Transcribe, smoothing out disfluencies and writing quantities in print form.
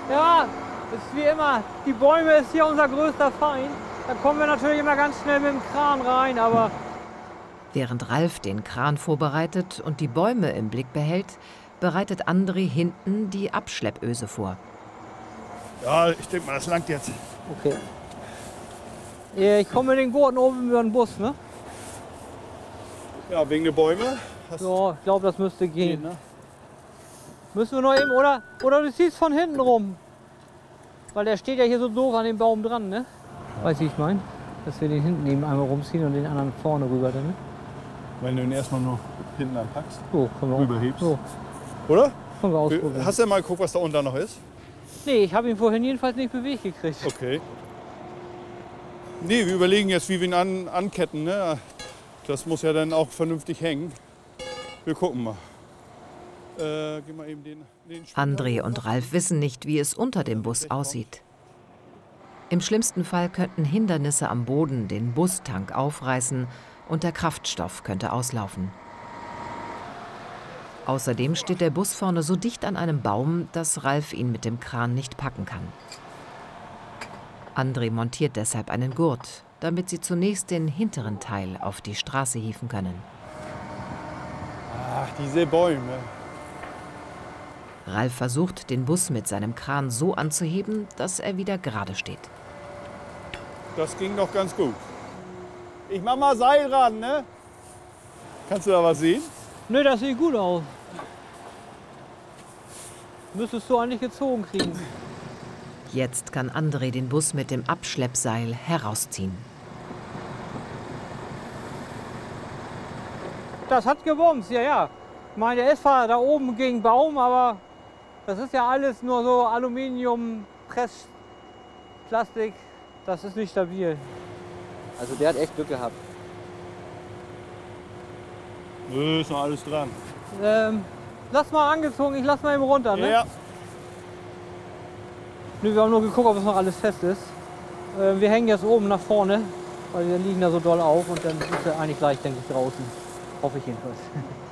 Ja, ist wie immer. Die Bäume ist hier unser größter Feind. Da kommen wir natürlich immer ganz schnell mit dem Kran rein, aber... Während Ralf den Kran vorbereitet und die Bäume im Blick behält, bereitet André hinten die Abschleppöse vor. Ja, ich denke mal, das langt jetzt. Okay. Ich komme mit den Gurten oben über den Bus, ne? Ja, wegen der Bäume. Ja, ich glaube, das müsste gehen. Ne? Müssen wir noch eben, oder du ziehst von hinten rum. Weil der steht ja hier so doof an dem Baum dran, ne? Weißt du, wie ich meine? Dass wir den hinten eben einmal rumziehen und den anderen vorne rüber dann, ne? Wenn du ihn erstmal nur hinten anpackst, So, können wir rüberhebst. So, Oder? können wir ausprobieren. Hast du mal geguckt, was da unten noch ist? Nee, ich habe ihn vorhin jedenfalls nicht bewegt gekriegt. Okay. Nee, wir überlegen jetzt, wie wir ihn anketten. Ne? Das muss ja dann auch vernünftig hängen. Wir gucken mal. Geh mal eben den André und Ralf wissen nicht, wie es unter dem Bus aussieht. Im schlimmsten Fall könnten Hindernisse am Boden den Bustank aufreißen und der Kraftstoff könnte auslaufen. Außerdem steht der Bus vorne so dicht an einem Baum, dass Ralf ihn mit dem Kran nicht packen kann. André montiert deshalb einen Gurt, damit sie zunächst den hinteren Teil auf die Straße hieven können. Ach, diese Bäume. Ralf versucht, den Bus mit seinem Kran so anzuheben, dass er wieder gerade steht. Das ging doch ganz gut. Ich mach mal Seil ran, ne? Kannst du da was sehen? Nö, das sieht gut aus. Müsstest du eigentlich gezogen kriegen. Jetzt kann André den Bus mit dem Abschleppseil herausziehen. Das hat gebumst, ja, ja. Ich meine, der ist zwar da oben gegen Baum, aber das ist ja alles nur so Aluminium, Plastik. Das ist nicht stabil. Also der hat echt Glück gehabt. Nö, ist noch alles dran. Lass mal angezogen, ich lass mal eben runter, ne? Ja. Nö, wir haben nur geguckt, ob es noch alles fest ist. Wir hängen jetzt oben nach vorne, weil wir liegen da so doll auf und dann ist er eigentlich gleich, denke ich, draußen. Hoffe ich jedenfalls.